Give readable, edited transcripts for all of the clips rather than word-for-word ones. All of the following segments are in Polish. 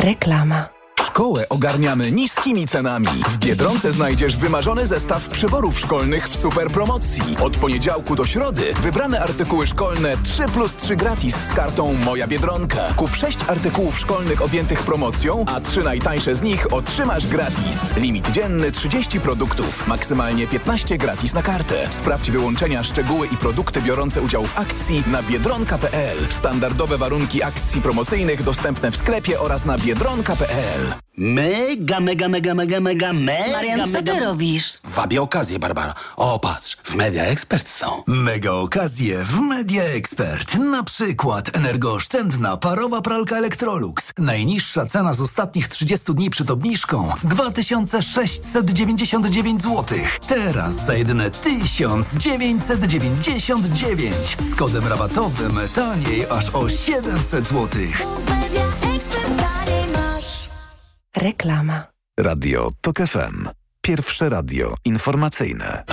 Reklama. Szkołę ogarniamy niskimi cenami. W Biedronce znajdziesz wymarzony zestaw przyborów szkolnych w super promocji. Od poniedziałku do środy wybrane artykuły szkolne 3+3 gratis z kartą Moja Biedronka. Kup 6 artykułów szkolnych objętych promocją, a 3 najtańsze z nich otrzymasz gratis. Limit dzienny 30 produktów, maksymalnie 15 gratis na kartę. Sprawdź wyłączenia, szczegóły i produkty biorące udział w akcji na biedronka.pl. Standardowe warunki akcji promocyjnych dostępne w sklepie oraz na biedronka.pl. Mega. Marian, co ty robisz? Wabię okazję, Barbara. O, patrz, w Media Expert są. Mega okazje w Media Expert. Na przykład energooszczędna parowa pralka Electrolux. Najniższa cena z ostatnich 30 dni przed obniżką 2699 zł. Teraz za jedyne 1999. Z kodem rabatowym taniej aż o 700 zł. Reklama. Radio TOK FM. Pierwsze radio informacyjne.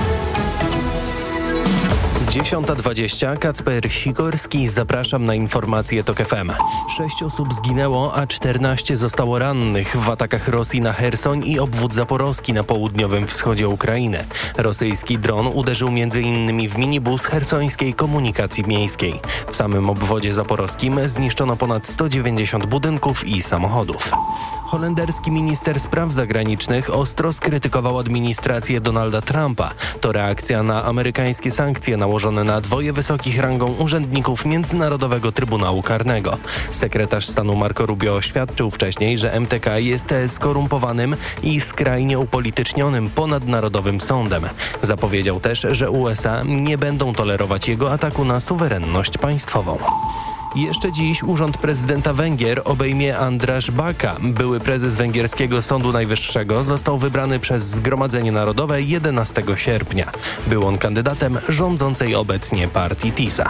10:20. Kacper Sikorski. Zapraszam na informacje TOK FM. 6 osób zginęło, a 14 zostało rannych w atakach Rosji na Cherson i obwód zaporowski na południowym wschodzie Ukrainy. Rosyjski dron uderzył m.in. w minibus chersońskiej komunikacji miejskiej. W samym obwodzie zaporowskim zniszczono ponad 190 budynków i samochodów. Holenderski minister spraw zagranicznych ostro skrytykował administrację Donalda Trumpa. To reakcja na amerykańskie sankcje nałożone na dwoje wysokich rangą urzędników Międzynarodowego Trybunału Karnego. Sekretarz stanu Marco Rubio oświadczył wcześniej, że MTK jest skorumpowanym i skrajnie upolitycznionym ponadnarodowym sądem. Zapowiedział też, że USA nie będą tolerować jego ataku na suwerenność państwową. Jeszcze dziś urząd prezydenta Węgier obejmie András Baka. Były prezes węgierskiego Sądu Najwyższego został wybrany przez Zgromadzenie Narodowe 11 sierpnia. Był on kandydatem rządzącej obecnie partii TISA.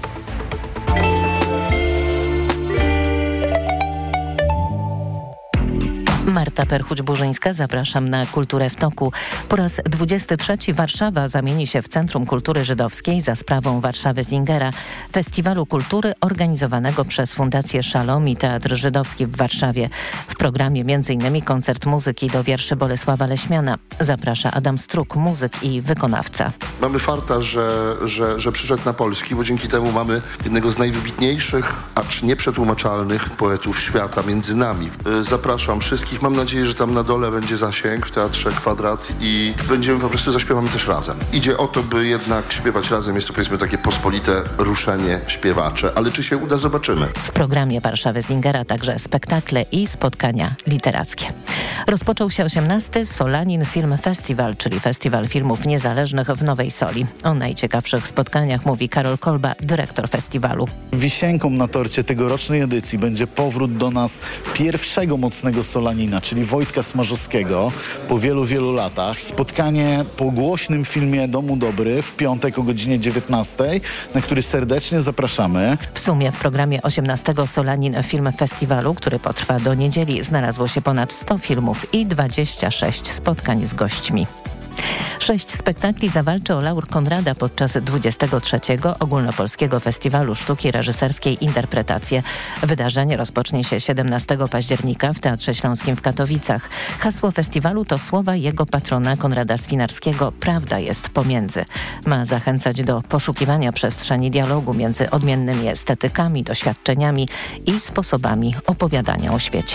Marta Perchuć-Burzyńska, zapraszam na Kulturę w toku. Po raz 23 Warszawa zamieni się w Centrum Kultury Żydowskiej za sprawą Warszawy Singera, festiwalu kultury organizowanego przez Fundację Szalom i Teatr Żydowski w Warszawie. W programie m.in. koncert muzyki do wierszy Bolesława Leśmiana. Zaprasza Adam Struk, muzyk i wykonawca. Mamy farta, że przyszedł na polski, bo dzięki temu mamy jednego z najwybitniejszych, acz nieprzetłumaczalnych poetów świata między nami. Zapraszam wszystkich. Mam nadzieję, że tam na dole będzie zasięg w Teatrze Kwadrat i będziemy po prostu zaśpiewamy też razem. Idzie o to, by jednak śpiewać razem. Jest to, powiedzmy, takie pospolite ruszenie śpiewacze. Ale czy się uda, zobaczymy. W programie Warszawy Singera także spektakle i spotkania literackie. Rozpoczął się 18. Solanin Film Festival, czyli Festiwal Filmów Niezależnych w Nowej Soli. O najciekawszych spotkaniach mówi Karol Kolba, dyrektor festiwalu. Wisienką na torcie tegorocznej edycji będzie powrót do nas pierwszego mocnego Solanina, czyli Wojtka Smarzowskiego po wielu, wielu latach. Spotkanie po głośnym filmie Domu Dobry w piątek o godzinie 19, na który serdecznie zapraszamy. W sumie w programie 18. Solanin Film Festiwalu, który potrwa do niedzieli, znalazło się ponad 100 filmów i 26 spotkań z gośćmi. 6 spektakli zawalczy o laur Konrada podczas 23. Ogólnopolskiego Festiwalu Sztuki Reżyserskiej Interpretacje. Wydarzenie rozpocznie się 17 października w Teatrze Śląskim w Katowicach. Hasło festiwalu to słowa jego patrona Konrada Swinarskiego „Prawda jest pomiędzy”. Ma zachęcać do poszukiwania przestrzeni dialogu między odmiennymi estetykami, doświadczeniami i sposobami opowiadania o świecie.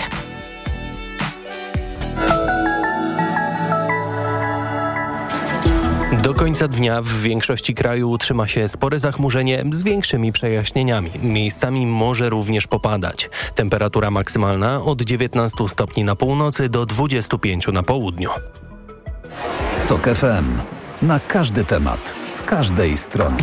Do końca dnia w większości kraju utrzyma się spore zachmurzenie z większymi przejaśnieniami. Miejscami może również popadać. Temperatura maksymalna od 19 stopni na północy do 25 na południu. TOK FM. Na każdy temat, z każdej strony.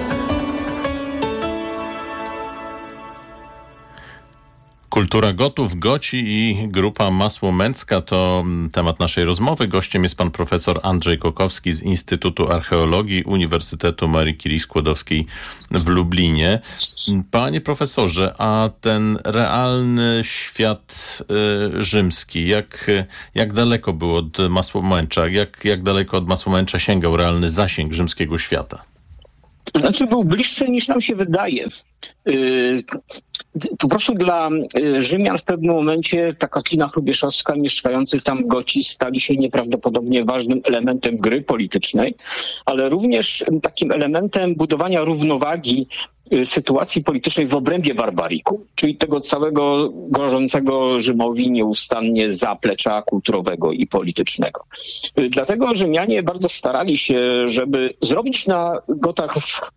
Kultura gotów, goci i grupa Masło Męcka to temat naszej rozmowy. Gościem jest pan profesor Andrzej Kokowski z Instytutu Archeologii Uniwersytetu Marii Curie Skłodowskiej w Lublinie. Panie profesorze, a ten realny świat rzymski, jak daleko był od Masłomęcza? Jak daleko od Masłomęcza sięgał realny zasięg rzymskiego świata? Znaczy był bliższy niż nam się wydaje. Po prostu dla Rzymian w pewnym momencie ta kotlina hrubieszowska, mieszkających tam Goci stali się nieprawdopodobnie ważnym elementem gry politycznej, ale również takim elementem budowania równowagi sytuacji politycznej w obrębie barbariku, czyli tego całego grożącego Rzymowi nieustannie zaplecza kulturowego i politycznego. Dlatego Rzymianie bardzo starali się, żeby zrobić na Gotach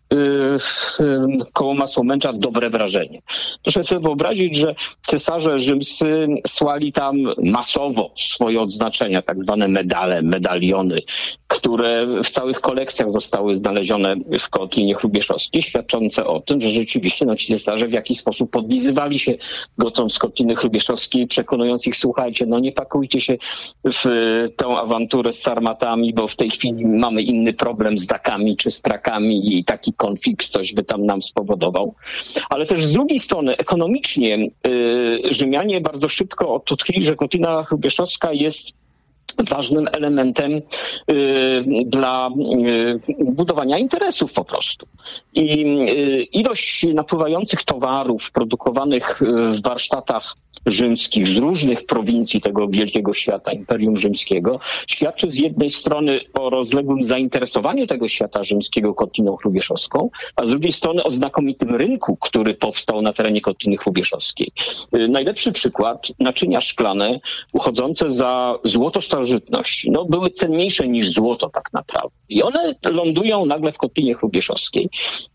koło Masłomęcza dobre wrażenie. Proszę sobie wyobrazić, że cesarze rzymscy słali tam masowo swoje odznaczenia, tak zwane medale, medaliony, które w całych kolekcjach zostały znalezione w kotlinie hrubieszowskiej, świadczące o tym, że rzeczywiście ci cesarze w jakiś sposób podlizywali się Gotom z kotliny hrubieszowskiej, przekonując ich, słuchajcie, nie pakujcie się w tę awanturę z Sarmatami, bo w tej chwili mamy inny problem z Dakami czy z Trakami i taki konflikt coś by tam nam spowodował. Ale też z drugiej strony ekonomicznie Rzymianie bardzo szybko odkryli, że kotlina hrubieszowska jest ważnym elementem dla budowania interesów po prostu. I ilość napływających towarów produkowanych w warsztatach rzymskich z różnych prowincji tego wielkiego świata, Imperium Rzymskiego, świadczy z jednej strony o rozległym zainteresowaniu tego świata rzymskiego kotliną hrubieszowską, a z drugiej strony o znakomitym rynku, który powstał na terenie kotliny hrubieszowskiej. Najlepszy przykład, naczynia szklane uchodzące za złoto starożytności, były cenniejsze niż złoto tak naprawdę. I one lądują nagle w kotlinie hrubieszowskiej.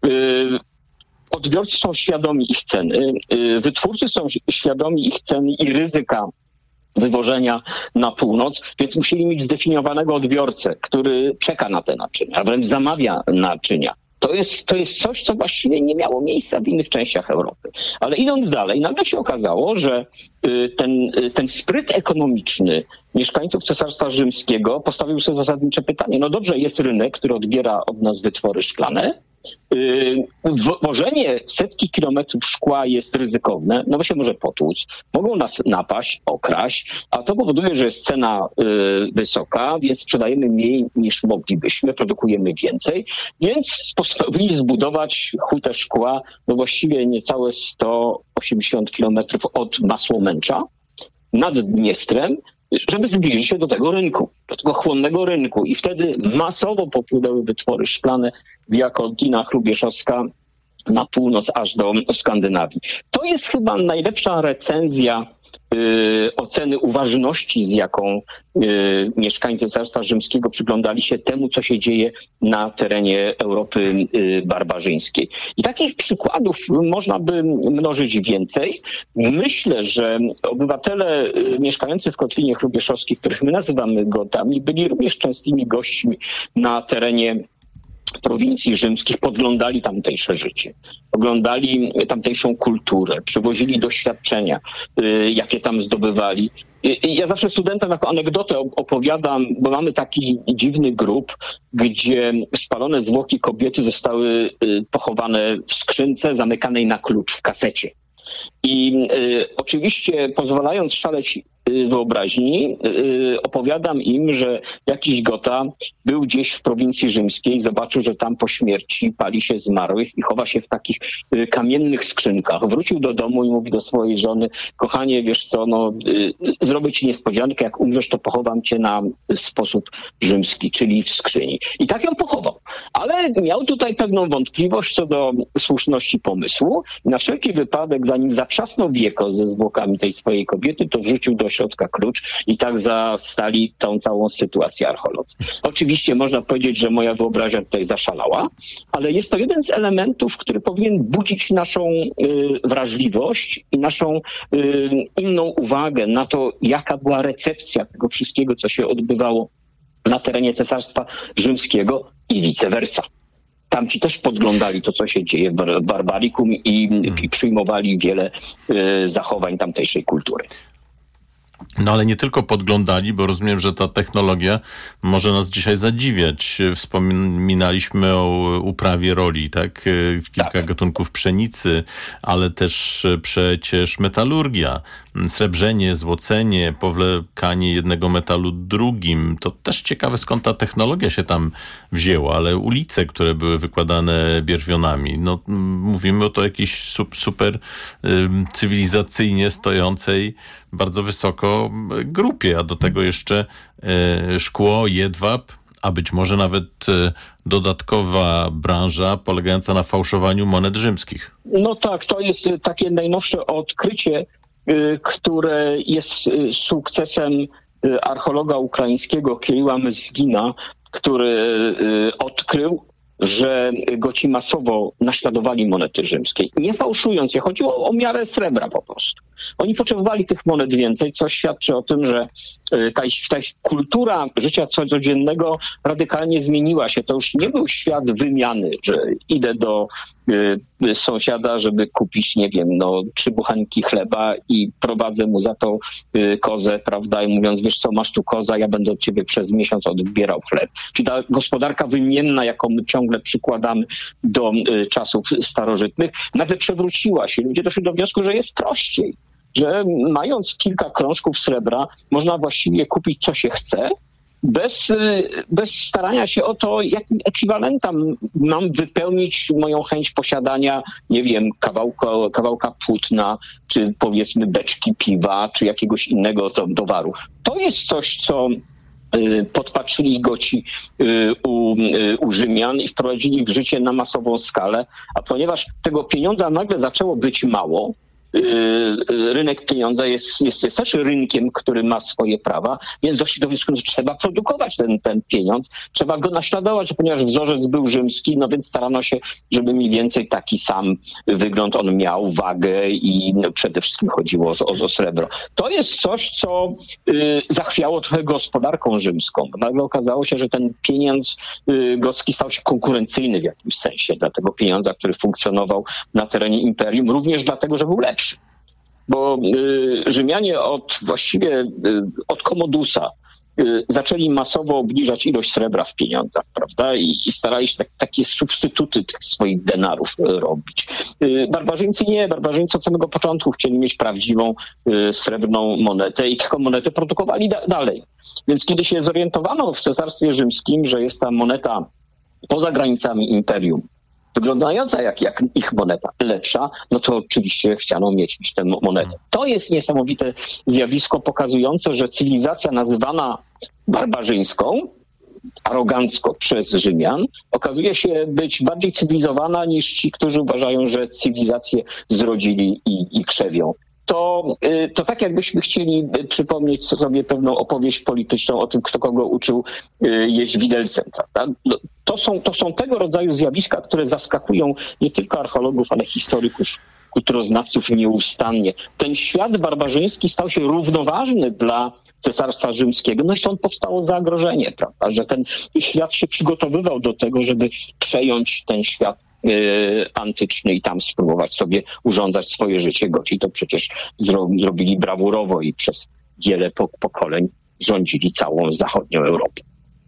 Odbiorcy są świadomi ich ceny, wytwórcy są świadomi ich ceny i ryzyka wywożenia na północ, więc musieli mieć zdefiniowanego odbiorcę, który czeka na te naczynia, a wręcz zamawia naczynia. To jest coś, co właściwie nie miało miejsca w innych częściach Europy. Ale idąc dalej, nagle się okazało, że ten spryt ekonomiczny mieszkańców Cesarstwa Rzymskiego postawił sobie zasadnicze pytanie. Dobrze, jest rynek, który odbiera od nas wytwory szklane. Wożenie setki kilometrów szkła jest ryzykowne, bo się może potłuc, mogą nas napaść, okraść, a to powoduje, że jest cena wysoka, więc sprzedajemy mniej niż moglibyśmy, produkujemy więcej, więc postanowili zbudować hutę szkła, właściwie niecałe 180 kilometrów od Masłomęcza nad Dniestrem, żeby zbliżyć się do tego rynku, do tego chłonnego rynku. I wtedy masowo popłynęły wytwory szklane via kotlina hrubieszowska na północ aż do Skandynawii. To jest chyba najlepsza recenzja oceny uważności, z jaką mieszkańcy Cesarstwa Rzymskiego przyglądali się temu, co się dzieje na terenie Europy barbarzyńskiej. I takich przykładów można by mnożyć więcej. Myślę, że obywatele mieszkający w kotlinie hrubieszowskiej, których my nazywamy Gotami, byli również częstymi gośćmi na terenie prowincji rzymskich, podglądali tamtejsze życie, oglądali tamtejszą kulturę, przywozili doświadczenia, jakie tam zdobywali. Ja zawsze studentom jako anegdotę opowiadam, bo mamy taki dziwny grób, gdzie spalone zwłoki kobiety zostały pochowane w skrzynce zamykanej na klucz w kasecie. I oczywiście pozwalając szaleć wyobraźni, opowiadam im, że jakiś Gota był gdzieś w prowincji rzymskiej, zobaczył, że tam po śmierci pali się zmarłych i chowa się w takich kamiennych skrzynkach. Wrócił do domu i mówi do swojej żony: kochanie, wiesz co, zrobię ci niespodziankę, jak umrzesz, to pochowam cię na sposób rzymski, czyli w skrzyni. I tak ją pochował. Ale miał tutaj pewną wątpliwość co do słuszności pomysłu. I na wszelki wypadek, zanim zatrzasnął wieko ze zwłokami tej swojej kobiety, to wrzucił do środka klucz i tak zastali tą całą sytuację archeolodzy. Oczywiście można powiedzieć, że moja wyobraźnia tutaj zaszalała, ale jest to jeden z elementów, który powinien budzić naszą wrażliwość i naszą inną uwagę na to, jaka była recepcja tego wszystkiego, co się odbywało na terenie Cesarstwa Rzymskiego i vice versa. Tamci też podglądali to, co się dzieje w Barbarikum i przyjmowali wiele zachowań tamtejszej kultury. No ale nie tylko podglądali, bo rozumiem, że ta technologia może nas dzisiaj zadziwiać. Wspominaliśmy o uprawie roli, tak? Kilka gatunków pszenicy, ale też przecież metalurgia, srebrzenie, złocenie, powlekanie jednego metalu drugim. To też ciekawe, skąd ta technologia się tam wzięła, ale ulice, które były wykładane bierwionami, no mówimy o to jakiejś super cywilizacyjnie stojącej bardzo wysoko grupie, a do tego jeszcze szkło, jedwab, a być może nawet dodatkowa branża polegająca na fałszowaniu monet rzymskich. No tak, to jest takie najnowsze odkrycie, które jest sukcesem archeologa ukraińskiego Kiryła Mezgina, który odkrył, że Goci masowo naśladowali monety rzymskie. Nie fałszując je, chodziło o miarę srebra po prostu. Oni potrzebowali tych monet więcej, co świadczy o tym, że ta kultura życia codziennego radykalnie zmieniła się. To już nie był świat wymiany, że idę do sąsiada, żeby kupić, 3 buchanki chleba i prowadzę mu za to kozę, prawda, i mówiąc, wiesz co, masz tu koza, ja będę od ciebie przez miesiąc odbierał chleb. Czyli ta gospodarka wymienna, jaką my ciągle przykładamy do czasów starożytnych, nagle przewróciła się. Ludzie doszli do wniosku, że jest prościej, że mając kilka krążków srebra można właściwie kupić, co się chce, bez starania się o to, jakim ekwiwalentem mam wypełnić moją chęć posiadania, kawałka płótna, czy powiedzmy beczki piwa, czy jakiegoś innego towaru. To jest coś, co podpatrzyli Goci u Rzymian i wprowadzili w życie na masową skalę, a ponieważ tego pieniądza nagle zaczęło być mało, rynek pieniądza jest też rynkiem, który ma swoje prawa, więc doszli do wniosku, że trzeba produkować ten pieniądz, trzeba go naśladować, ponieważ wzorzec był rzymski, no więc starano się, żeby mniej więcej taki sam wygląd on miał, wagę i przede wszystkim chodziło o srebro. To jest coś, co zachwiało trochę gospodarką rzymską. Nagle okazało się, że ten pieniądz gocki stał się konkurencyjny w jakimś sensie dla tego pieniądza, który funkcjonował na terenie imperium, również dlatego, że był lepszy. Bo Rzymianie od Kommodusa zaczęli masowo obniżać ilość srebra w pieniądzach, prawda? I starali się takie substytuty tych swoich denarów robić. Barbarzyńcy od samego początku chcieli mieć prawdziwą srebrną monetę i taką monetę produkowali dalej. Więc kiedy się zorientowano w Cesarstwie Rzymskim, że jest ta moneta poza granicami imperium, wyglądająca jak ich moneta, lepsza, no to oczywiście chciano mieć tę monetę. To jest niesamowite zjawisko pokazujące, że cywilizacja nazywana barbarzyńską, arogancko przez Rzymian, okazuje się być bardziej cywilizowana niż ci, którzy uważają, że cywilizację zrodzili i krzewią. To tak jakbyśmy chcieli przypomnieć sobie pewną opowieść polityczną o tym, kto kogo uczył jeść widelcem, prawda? To są tego rodzaju zjawiska, które zaskakują nie tylko archeologów, ale historyków, kulturoznawców nieustannie. Ten świat barbarzyński stał się równoważny dla Cesarstwa Rzymskiego, no i stąd powstało zagrożenie, prawda? Że ten świat się przygotowywał do tego, żeby przejąć ten świat antyczny i tam spróbować sobie urządzać swoje życie. Goci to przecież zrobili brawurowo i przez wiele pokoleń rządzili całą zachodnią Europę.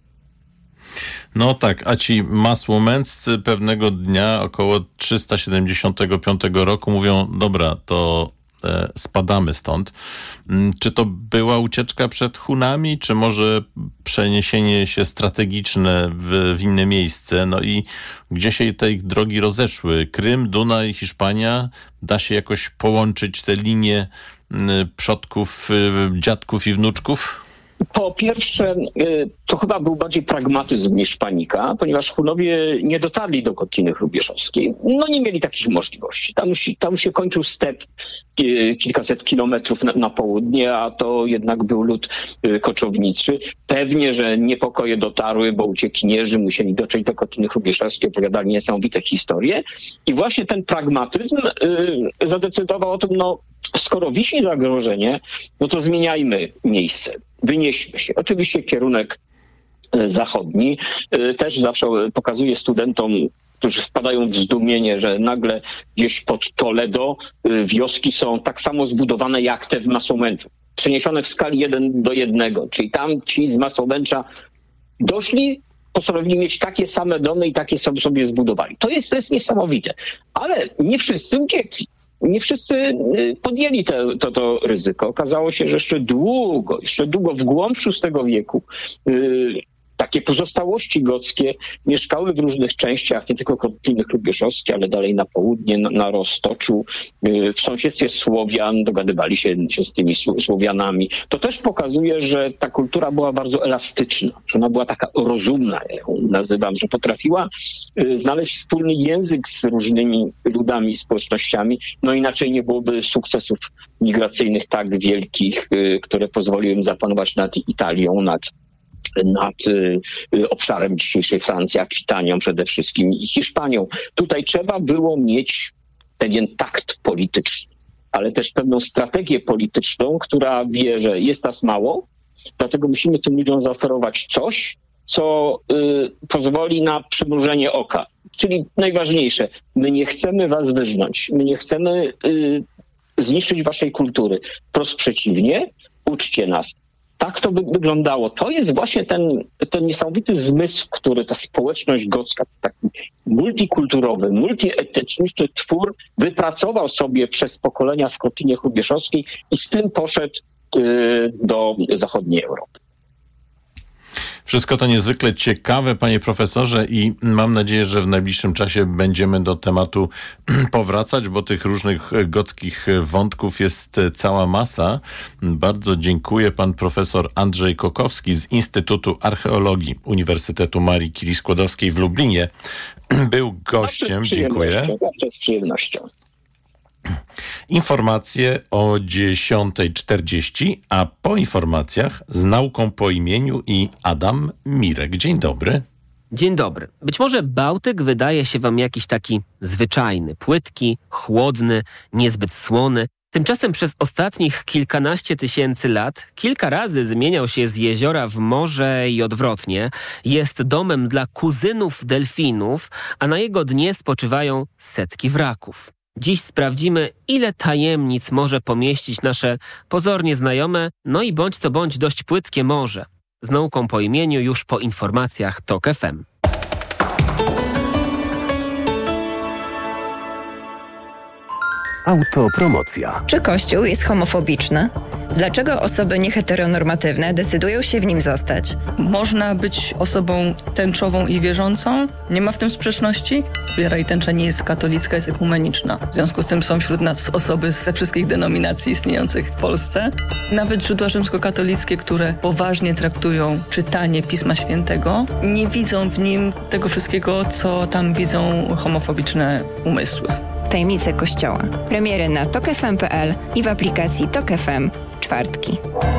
No tak, a ci masłomęccy pewnego dnia około 375 roku mówią, dobra, to spadamy stąd. Czy to była ucieczka przed Hunami, czy może przeniesienie się strategiczne w inne miejsce? No i gdzie się te ich drogi rozeszły? Krym, Dunaj, Hiszpania? Da się jakoś połączyć te linie przodków, dziadków i wnuczków? Po pierwsze, to chyba był bardziej pragmatyzm niż panika, ponieważ Hunowie nie dotarli do Kotliny Hrubieszowskiej. No nie mieli takich możliwości. Tam się kończył step kilkaset kilometrów na południe, a to jednak był lud koczowniczy. Pewnie, że niepokoje dotarły, bo uciekinierzy musieli dotrzeć do Kotliny Hrubieszowskiej, opowiadali niesamowite historie. I właśnie ten pragmatyzm zadecydował o tym, skoro wisi zagrożenie, no to zmieniajmy miejsce. Wynieśmy się. Oczywiście kierunek zachodni też zawsze pokazuje studentom, którzy wpadają w zdumienie, że nagle gdzieś pod Toledo wioski są tak samo zbudowane jak te w Masomenczu. przeniesione w skali 1:1, czyli tam ci z Masłowęcza doszli, postanowili mieć takie same domy i takie sobie zbudowali. To jest niesamowite. Ale nie wszyscy uciekli. Nie wszyscy podjęli to ryzyko. Okazało się, że jeszcze długo w głąb VI wieku takie pozostałości gockie mieszkały w różnych częściach, nie tylko Kotliny Hrubieszowskie, ale dalej na południe, na Roztoczu, w sąsiedztwie Słowian, dogadywali się z tymi Słowianami. To też pokazuje, że ta kultura była bardzo elastyczna, że ona była taka rozumna, ja ją nazywam, że potrafiła znaleźć wspólny język z różnymi ludami i społecznościami, no inaczej nie byłoby sukcesów migracyjnych tak wielkich, które pozwoliły im zapanować nad Italią, nad obszarem dzisiejszej Francji, Akwitanią przede wszystkim i Hiszpanią. Tutaj trzeba było mieć pewien takt polityczny, ale też pewną strategię polityczną, która wie, że jest nas mało, dlatego musimy tym ludziom zaoferować coś, co pozwoli na przymrużenie oka. Czyli najważniejsze, my nie chcemy was wyżnąć, my nie chcemy zniszczyć waszej kultury. Wprost przeciwnie, uczcie nas. Tak to wyglądało. To jest właśnie ten niesamowity zmysł, który ta społeczność gocka, taki multikulturowy, multietyczny twór wypracował sobie przez pokolenia w Kotlinie Hrubieszowskiej i z tym poszedł do zachodniej Europy. Wszystko to niezwykle ciekawe, panie profesorze, i mam nadzieję, że w najbliższym czasie będziemy do tematu powracać, bo tych różnych gockich wątków jest cała masa. Bardzo dziękuję. Pan profesor Andrzej Kokowski z Instytutu Archeologii Uniwersytetu Marii Curie-Skłodowskiej w Lublinie był gościem. Dziękuję. Zawsze z przyjemnością. Informacje o 10:40, a po informacjach z nauką po imieniu i Adam Mirek. Dzień dobry. Dzień dobry. Być może Bałtyk wydaje się wam jakiś taki zwyczajny, płytki, chłodny, niezbyt słony. Tymczasem przez ostatnich kilkanaście tysięcy lat kilka razy zmieniał się z jeziora w morze i odwrotnie. Jest domem dla kuzynów delfinów, a na jego dnie spoczywają setki wraków. Dziś sprawdzimy, ile tajemnic może pomieścić nasze pozornie znajome, no i bądź co bądź dość płytkie morze. Z nauką po imieniu już po informacjach TOK FM. Autopromocja. Czy Kościół jest homofobiczny? Dlaczego osoby nieheteronormatywne decydują się w nim zostać? Można być osobą tęczową i wierzącą. Nie ma w tym sprzeczności. Wiara i tęcza nie jest katolicka, jest ekumeniczna. W związku z tym są wśród nas osoby ze wszystkich denominacji istniejących w Polsce. Nawet źródła rzymskokatolickie, które poważnie traktują czytanie Pisma Świętego, nie widzą w nim tego wszystkiego, co tam widzą homofobiczne umysły. Tajemnice Kościoła. Premiery na tokfm.pl i w aplikacji TOK FM w czwartki.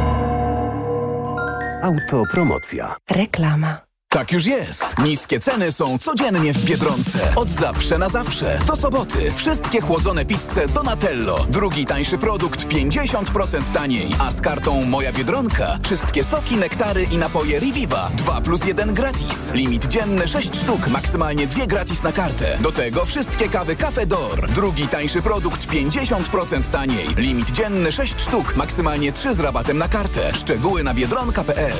Autopromocja. Reklama. Tak już jest. Niskie ceny są codziennie w Biedronce. Od zawsze na zawsze. Do soboty. Wszystkie chłodzone pizze Donatello. Drugi tańszy produkt 50% taniej. A z kartą Moja Biedronka wszystkie soki, nektary i napoje Reviva 2+1 gratis. Limit dzienny 6 sztuk, maksymalnie 2 gratis na kartę. Do tego wszystkie kawy Cafe D'Or. Drugi tańszy produkt 50% taniej. Limit dzienny 6 sztuk, maksymalnie 3 z rabatem na kartę. Szczegóły na biedronka.pl.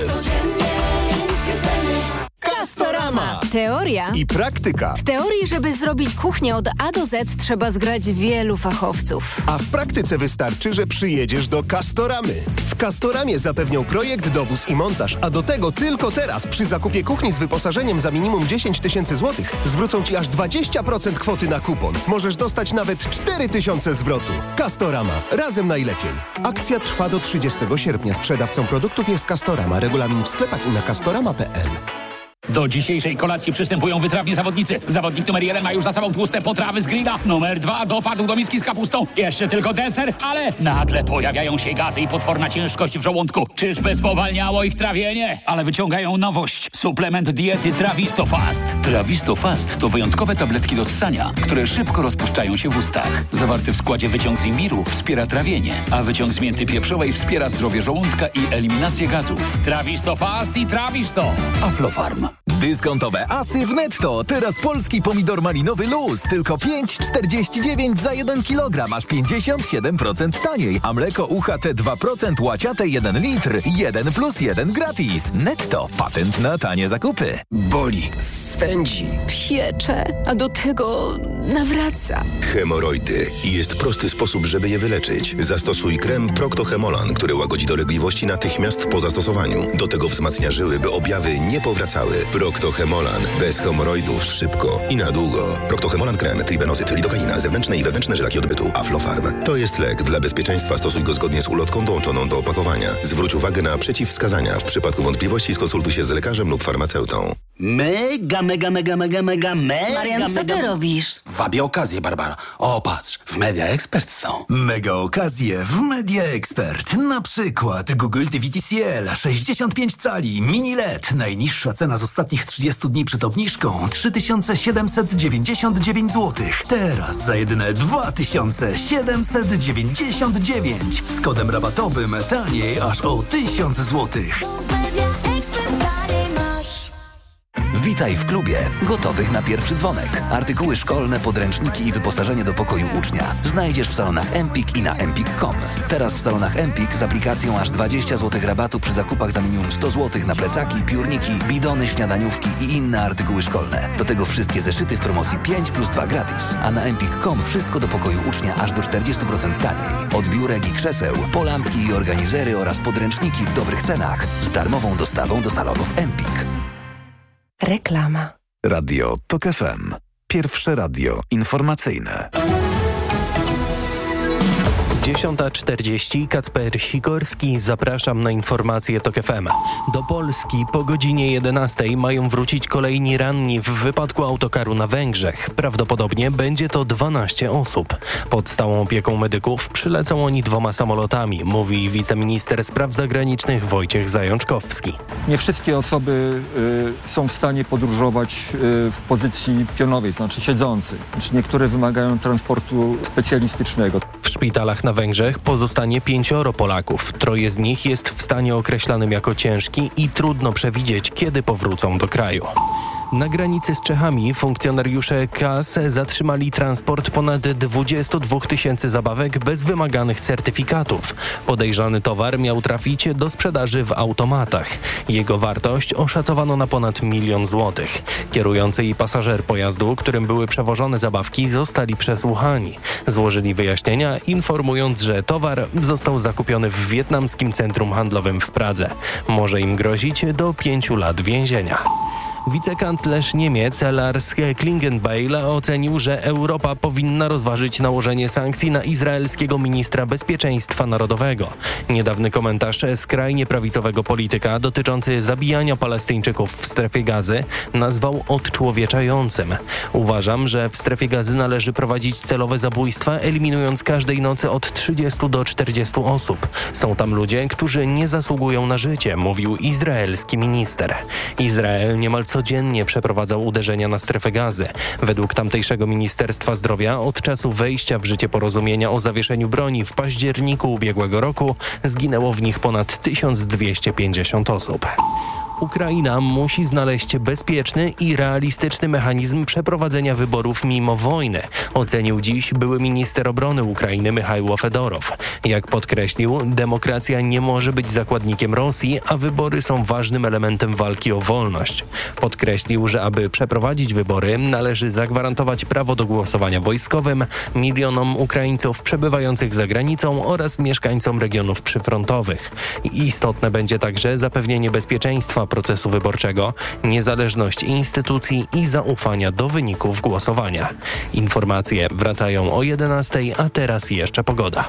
Castorama. Teoria i praktyka. W teorii, żeby zrobić kuchnię od A do Z, trzeba zgrać wielu fachowców. A w praktyce wystarczy, że przyjedziesz do Castoramy. W Castoramie zapewnią projekt, dowóz i montaż, a do tego tylko teraz przy zakupie kuchni z wyposażeniem za minimum 10 000 złotych zwrócą Ci aż 20% kwoty na kupon. Możesz dostać nawet 4 000 zwrotu. Castorama. Razem najlepiej. Akcja trwa do 30 sierpnia. Sprzedawcą produktów jest Castorama. Regulamin w sklepach i na castorama.pl. Do dzisiejszej kolacji przystępują wytrawni zawodnicy. Zawodnik numer 1 ma już za sobą tłuste potrawy z grilla. Numer 2 dopadł do miski z kapustą. Jeszcze tylko deser, ale nagle pojawiają się gazy i potworna ciężkość w żołądku. Czyżby spowalniało ich trawienie? Ale wyciągają nowość. Suplement diety Trawisto Fast. Trawisto Fast to wyjątkowe tabletki do ssania, które szybko rozpuszczają się w ustach. Zawarty w składzie wyciąg z imbiru wspiera trawienie, a wyciąg z mięty pieprzowej wspiera zdrowie żołądka i eliminację gazów. Trawisto Fast i Trawisto. Aflofarm. Dyskontowe asy w Netto. Teraz polski pomidor malinowy luz. Tylko 5,49 za 1 kg. Aż 57% taniej. A mleko UHT 2% łaciate 1 litr. 1 + 1 gratis. Netto. Patent na tanie zakupy. Boli, swędzi, piecze, a do tego nawraca. Hemoroidy. I jest prosty sposób, żeby je wyleczyć. Zastosuj krem Procto-Hemolan, który łagodzi dolegliwości natychmiast po zastosowaniu. Do tego wzmacnia żyły, by objawy nie powracały. Procto-Hemolan. Bez hemoroidów szybko i na długo. Procto-Hemolan krem, tribenozyt, lidokaina, zewnętrzne i wewnętrzne żelaki odbytu, Aflofarm. To jest lek. Dla bezpieczeństwa stosuj go zgodnie z ulotką dołączoną do opakowania. Zwróć uwagę na przeciwwskazania. W przypadku wątpliwości skonsultuj się z lekarzem lub farmaceutą. Mega. Marian, co ty robisz? Wabię okazję, Barbara. O, patrz, w Media Expert są. Mega okazje w Media Expert. Na przykład Google TV TCL 65 cali, mini LED. Najniższa cena z ostatnich 30 dni przed obniżką 3799 zł. Teraz za jedyne 2799. Z kodem rabatowym taniej aż o 1000 zł. Witaj w klubie. Gotowych na pierwszy dzwonek. Artykuły szkolne, podręczniki i wyposażenie do pokoju ucznia znajdziesz w salonach Empik i na empik.com. Teraz w salonach Empik z aplikacją aż 20 zł rabatu przy zakupach za minimum 100 zł na plecaki, piórniki, bidony, śniadaniówki i inne artykuły szkolne. Do tego wszystkie zeszyty w promocji 5+2 gratis. A na empik.com wszystko do pokoju ucznia aż do 40% taniej. Od biurek i krzeseł, po lampki i organizery oraz podręczniki w dobrych cenach z darmową dostawą do salonów Empik. Reklama. Radio TOK FM. Pierwsze radio informacyjne. 10:40. Kacper Sikorski. Zapraszam na informacje TOK FM. Do Polski po godzinie 11 mają wrócić kolejni ranni w wypadku autokaru na Węgrzech. Prawdopodobnie będzie to 12 osób. Pod stałą opieką medyków przylecą oni 2 samolotami, mówi wiceminister spraw zagranicznych Wojciech Zajączkowski. Nie wszystkie osoby są w stanie podróżować w pozycji pionowej, znaczy siedzącej. Niektóre wymagają transportu specjalistycznego. W szpitalach na Węgrzech pozostanie 5 Polaków. 3 z nich jest w stanie określanym jako ciężki i trudno przewidzieć, kiedy powrócą do kraju. Na granicy z Czechami funkcjonariusze KAS zatrzymali transport ponad 22 000 zabawek bez wymaganych certyfikatów. Podejrzany towar miał trafić do sprzedaży w automatach. Jego wartość oszacowano na ponad 1 000 000 złotych. Kierujący i pasażer pojazdu, którym były przewożone zabawki, zostali przesłuchani. Złożyli wyjaśnienia, informując, że towar został zakupiony w wietnamskim centrum handlowym w Pradze. Może im grozić do 5 lat więzienia. Wicekanclerz Niemiec Lars Klingbeil ocenił, że Europa powinna rozważyć nałożenie sankcji na izraelskiego ministra bezpieczeństwa narodowego. Niedawny komentarz skrajnie prawicowego polityka dotyczący zabijania Palestyńczyków w strefie Gazy nazwał odczłowieczającym. Uważam, że w strefie Gazy należy prowadzić celowe zabójstwa, eliminując każdej nocy od 30 do 40 osób. Są tam ludzie, którzy nie zasługują na życie, mówił izraelski minister. Izrael niemal codziennie przeprowadzał uderzenia na strefę Gazy. Według tamtejszego Ministerstwa Zdrowia od czasu wejścia w życie porozumienia o zawieszeniu broni w październiku ubiegłego roku zginęło w nich ponad 1250 osób. Ukraina musi znaleźć bezpieczny i realistyczny mechanizm przeprowadzenia wyborów mimo wojny, ocenił dziś były minister obrony Ukrainy Michajło Fedorow. Jak podkreślił, demokracja nie może być zakładnikiem Rosji, a wybory są ważnym elementem walki o wolność. Podkreślił, że aby przeprowadzić wybory, należy zagwarantować prawo do głosowania wojskowym milionom Ukraińców przebywających za granicą oraz mieszkańcom regionów przyfrontowych. Istotne będzie także zapewnienie bezpieczeństwa procesu wyborczego, niezależność instytucji i zaufania do wyników głosowania. Informacje wracają o 11:00, a teraz jeszcze pogoda.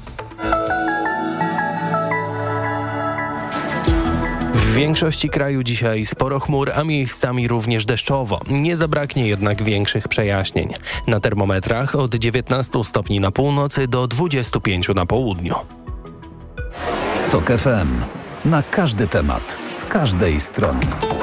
W większości kraju dzisiaj sporo chmur, a miejscami również deszczowo. Nie zabraknie jednak większych przejaśnień. Na termometrach od 19 stopni na północy do 25 na południu. TOK FM. Na każdy temat, z każdej strony.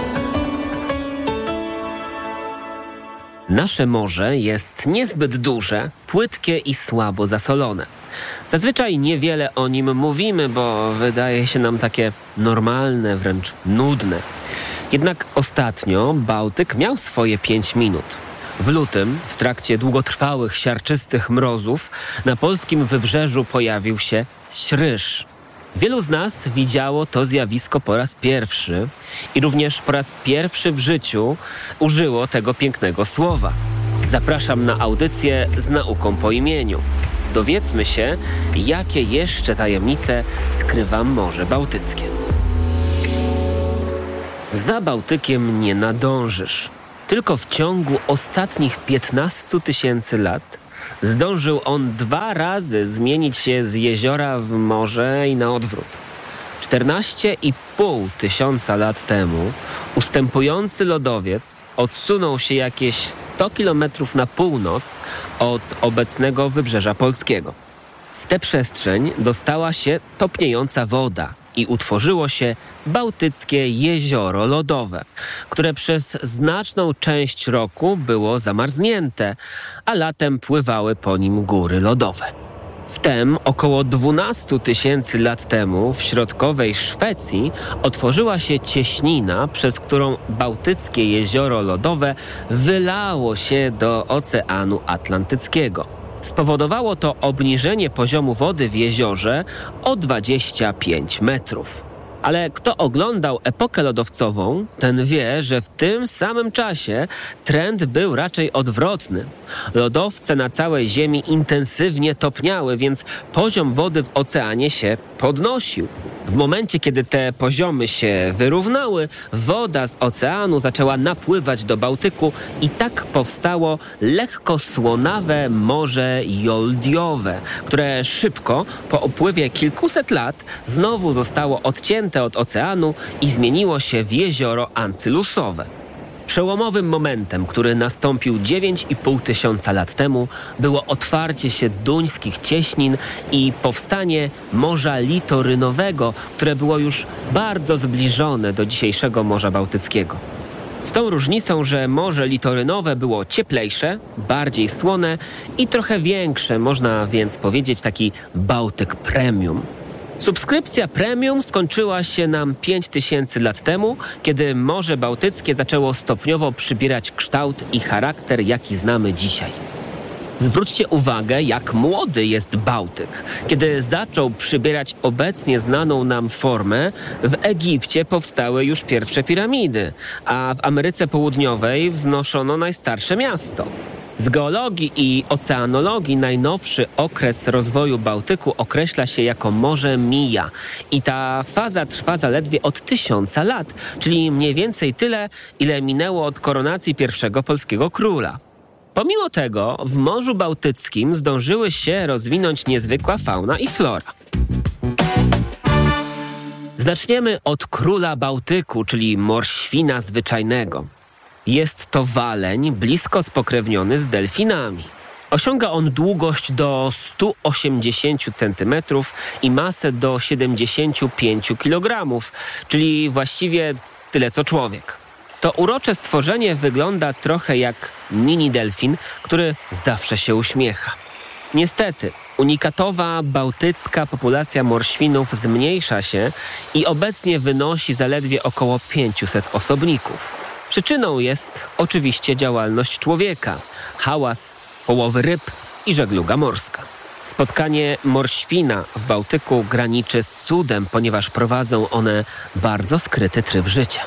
Nasze morze jest niezbyt duże, płytkie i słabo zasolone. Zazwyczaj niewiele o nim mówimy, bo wydaje się nam takie normalne, wręcz nudne. Jednak ostatnio Bałtyk miał swoje 5 minut. W lutym, w trakcie długotrwałych, siarczystych mrozów, na polskim wybrzeżu pojawił się śryż. Wielu z nas widziało to zjawisko po raz pierwszy i również po raz pierwszy w życiu użyło tego pięknego słowa. Zapraszam na audycję z nauką po imieniu. Dowiedzmy się, jakie jeszcze tajemnice skrywa Morze Bałtyckie. Za Bałtykiem nie nadążysz. Tylko w ciągu ostatnich 15 tysięcy lat zdążył on 2 razy zmienić się z jeziora w morze i na odwrót. 14,5 tysiąca lat temu ustępujący lodowiec odsunął się jakieś 100 kilometrów na północ od obecnego wybrzeża polskiego. W tę przestrzeń dostała się topniejąca woda i utworzyło się Bałtyckie Jezioro Lodowe, które przez znaczną część roku było zamarznięte, a latem pływały po nim góry lodowe. Wtem około 12 tysięcy lat temu w środkowej Szwecji otworzyła się cieśnina, przez którą Bałtyckie Jezioro Lodowe wylało się do Oceanu Atlantyckiego. Spowodowało to obniżenie poziomu wody w jeziorze o 25 metrów. Ale kto oglądał epokę lodowcową, ten wie, że w tym samym czasie trend był raczej odwrotny. Lodowce na całej Ziemi intensywnie topniały, więc poziom wody w oceanie się podnosił. W momencie, kiedy te poziomy się wyrównały, woda z oceanu zaczęła napływać do Bałtyku i tak powstało lekko słonawe Morze Joldiowe, które szybko, po upływie kilkuset lat, znowu zostało odcięte od oceanu i zmieniło się w jezioro ancylusowe. Przełomowym momentem, który nastąpił 9,5 tysiąca lat temu, było otwarcie się duńskich cieśnin i powstanie Morza Litorynowego, które było już bardzo zbliżone do dzisiejszego Morza Bałtyckiego. Z tą różnicą, że Morze Litorynowe było cieplejsze, bardziej słone i trochę większe, można więc powiedzieć taki Bałtyk Premium. Subskrypcja premium skończyła się nam 5000 lat temu, kiedy Morze Bałtyckie zaczęło stopniowo przybierać kształt i charakter, jaki znamy dzisiaj. Zwróćcie uwagę, jak młody jest Bałtyk. Kiedy zaczął przybierać obecnie znaną nam formę, w Egipcie powstały już pierwsze piramidy, a w Ameryce Południowej wznoszono najstarsze miasto. W geologii i oceanologii najnowszy okres rozwoju Bałtyku określa się jako Morze Mija i ta faza trwa zaledwie od 1000 lat, czyli mniej więcej tyle, ile minęło od koronacji pierwszego polskiego króla. Pomimo tego w Morzu Bałtyckim zdążyły się rozwinąć niezwykła fauna i flora. Zaczniemy od króla Bałtyku, czyli morświna zwyczajnego. Jest to waleń blisko spokrewniony z delfinami. Osiąga on długość do 180 cm i masę do 75 kg, czyli właściwie tyle co człowiek. To urocze stworzenie wygląda trochę jak mini delfin, który zawsze się uśmiecha. Niestety, unikatowa bałtycka populacja morświnów zmniejsza się i obecnie wynosi zaledwie około 500 osobników. Przyczyną jest oczywiście działalność człowieka, hałas, połowy ryb i żegluga morska. Spotkanie morświna w Bałtyku graniczy z cudem, ponieważ prowadzą one bardzo skryty tryb życia.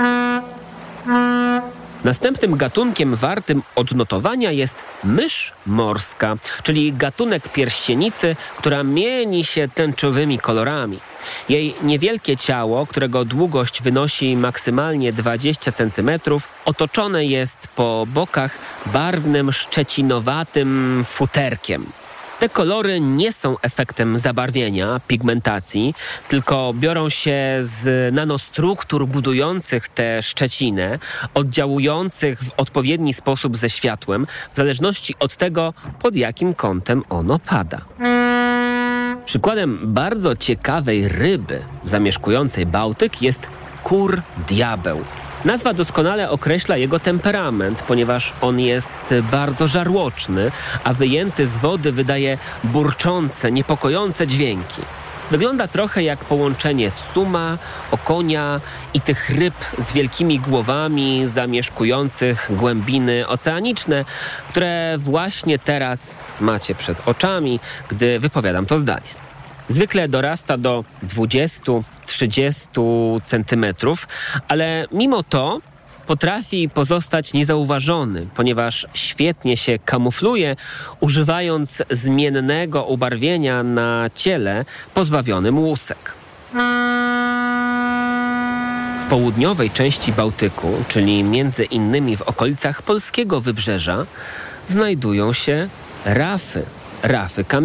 Następnym gatunkiem wartym odnotowania jest mysz morska, czyli gatunek pierścienicy, która mieni się tęczowymi kolorami. Jej niewielkie ciało, którego długość wynosi maksymalnie 20 cm, otoczone jest po bokach barwnym, szczecinowatym futerkiem. Te kolory nie są efektem zabarwienia, pigmentacji, tylko biorą się z nanostruktur budujących tę szczecinę, oddziałujących w odpowiedni sposób ze światłem, w zależności od tego, pod jakim kątem ono pada. Przykładem bardzo ciekawej ryby zamieszkującej Bałtyk jest kur diabeł. Nazwa doskonale określa jego temperament, ponieważ on jest bardzo żarłoczny, a wyjęty z wody wydaje burczące, niepokojące dźwięki. Wygląda trochę jak połączenie suma, okonia i tych ryb z wielkimi głowami zamieszkujących głębiny oceaniczne, które właśnie teraz macie przed oczami, gdy wypowiadam to zdanie. Zwykle dorasta do 20-30 centymetrów, ale mimo to potrafi pozostać niezauważony, ponieważ świetnie się kamufluje, używając zmiennego ubarwienia na ciele pozbawionym łusek. W południowej części Bałtyku, czyli między innymi w okolicach polskiego wybrzeża, znajdują się rafy kamienne.